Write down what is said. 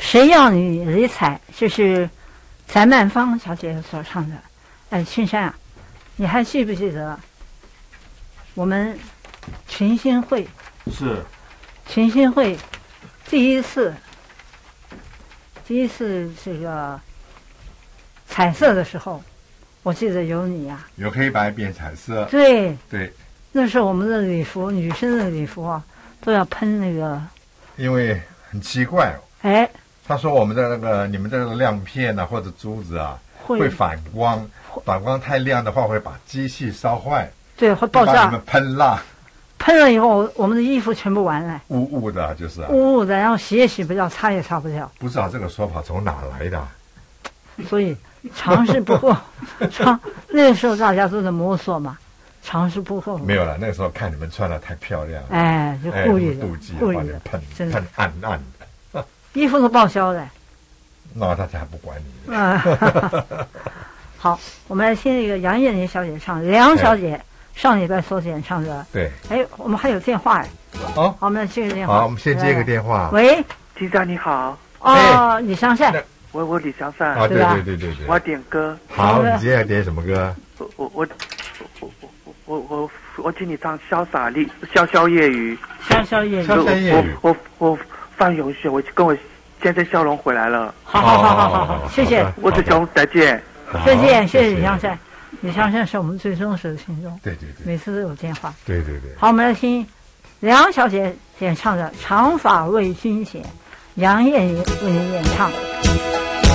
谁要你理睬，就是翟曼芳小姐所唱的。哎，青山啊，你还记不记得我们群星会？ 是群星会第一次这个彩色的时候，我记得有你呀、 由黑白变彩色。 对， 对， 那时候我们的礼服，女生的礼服啊，都要喷那个。 因为很奇怪哦。 哎， 他说我们的你们的那个亮片啊，或者珠子啊，会反光，反光太亮的话会把机器烧坏。 对，会爆炸。 你们喷蜡， 喷了以后，我们的衣服全部完了， 雾雾的，就是雾雾的，然后洗也洗不掉，擦也擦不掉。 不知道这个说法从哪来的。 所以尝试不够，那个时候大家都在摸索嘛，尝试不够。 没有了，那个时候看你们穿的太漂亮了， 哎，就故意的， 妒忌， 故意的， 喷真的暗暗的， 衣服都报销了。 那他才不管你。 好，我们来听一个杨艳玲小姐唱，梁小姐上礼拜所演唱的。 对。 哎，我们还有电话哎。 哦。 好，我们来接个电话。 好，我们先接个电话。 喂， 局长你好。 哦，李祥善。 我李祥善。 啊，对对对对对。 我要点歌。 好，你今天要点什么歌？ 我请你唱《潇洒丽潇潇夜雨》。 潇潇夜雨。 潇潇夜雨。 我范永雪，我跟我先生笑容回来了。 好，谢谢。 我是兄，再见。 再见，谢谢李祥善。李祥善是我们最忠实的听众。 对对对。 每次都有电话。 对对对。 好，我们来听梁小姐演唱的《长发为君剪》，杨艳玲为您演唱。